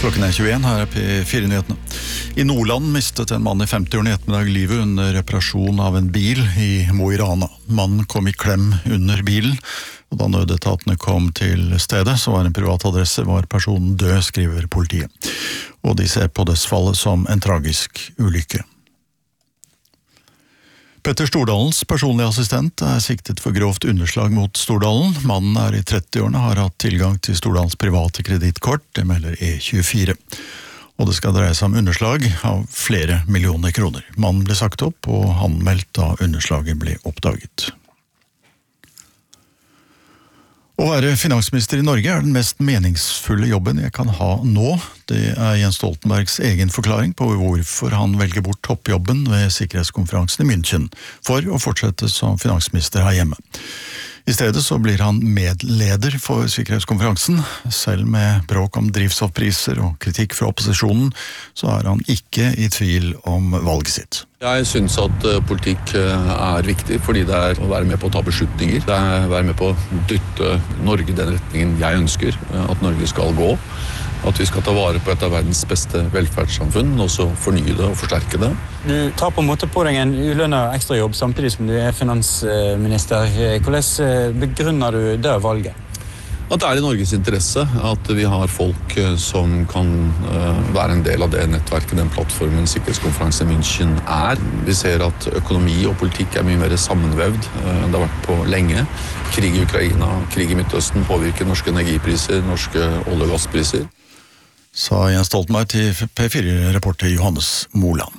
Klokken 21, her P4-nyhetene. I Nordland mistet en mann i 50-årene i ettermiddag livet under reparasjon av en bil i Mo i Rana. Mannen kom i klem under bilen, og da nødetatene kom til stedet, så var en privat adresse, var personen død, skriver politiet. Og de ser på dødsfallet som en tragisk ulykke. Petter Stordalens personlige assistent siktet for grovt underslag mot Stordalen. Mannen i 30-årene, har hatt tilgang til Stordalens private kredittkort, det melder E24. Og det skal dreie seg om underslag av flere millioner kroner. Mannen ble sagt opp og anmeldt da underslaget ble oppdaget. Å være finansminister i Norge den mest meningsfulle jobben jeg kan ha nå. Det Jens Stoltenbergs egen forklaring på hvorfor han velger bort toppjobben ved sikkerhetskonferansen i München, for å fortsette som finansminister her hjemme. I stedet så blir han medleder for sikkerhetskonferansen. Selv med bråk om drivstoffpriser og kritikk fra opposisjonen, så han ikke i tvil om valget sitt. Jeg synes at politikk viktig, fordi det å være med på å ta beslutninger. Det å være med på å dytte Norge i den retningen jeg ønsker at Norge skal gå. At vi skal ta vare på et av verdens beste velferdssamfunn, og så fornye det og forsterke det. Du tar på en måte på deg en ulønnet ekstrajobb samtidig som du finansminister. Hvordan begrunner du det valget? At det i Norges interesse at vi har folk som kan være en del av det nettverket, den plattformen sikkerhetskonferansen i München Vi ser at økonomi og politikk mye mer sammenvevd enn det har vært på lenge. Krig i Ukraina, krig i Midtøsten påvirker norske energipriser, norske olje- og gasspriser. Sa Jens Stoltenberg til P4-reporter Johannes Moland.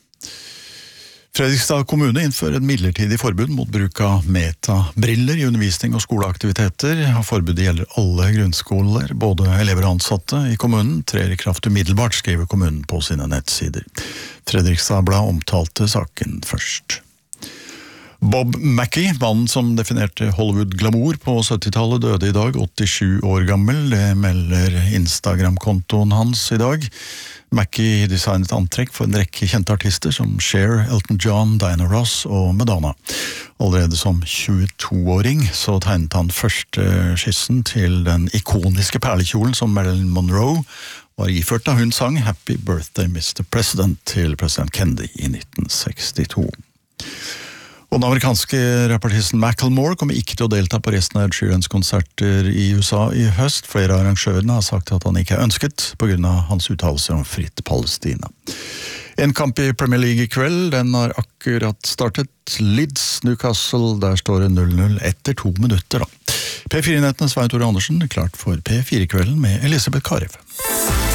Fredrikstad kommune innfører et midlertidig forbud mot bruk av metabriller i undervisning og skoleaktiviteter. Forbudet gjelder alle grunnskoler, både elever og ansatte i kommunen, trer i kraft umiddelbart, skriver kommunen på sine nettsider. Fredrikstad Blad omtalte saken først. Bob Mackie, mannen som definerte Hollywood-glamour på 70-tallet, døde i dag, 87 år gammel. Det melder Instagram-kontoen hans i dag. Mackie designet antrekk for en rekke kjente artister som Cher, Elton John, Diana Ross og Madonna. Allerede som 22-åring så tegnet han første skissen til den ikoniske perlekjolen som Marilyn Monroe var iført da hun sang Happy Birthday Mr. President til president Kennedy i 1962. Og den amerikanske rappartisten Macklemore kommer ikke til å delta på resten av Ed Sheerans konserter i USA i høst. Flere av arrangørene har sagt at han ikke ønsket på grunn av hans uttalelser om fritt Palestina. En kamp i Premier League i kveld, den har akkurat startet. Leeds, Newcastle, der står det 0-0 etter 2 minutter da. P4-nettene Svein Tore Andersen, klart for P4-kvelden med Elisabeth Karev.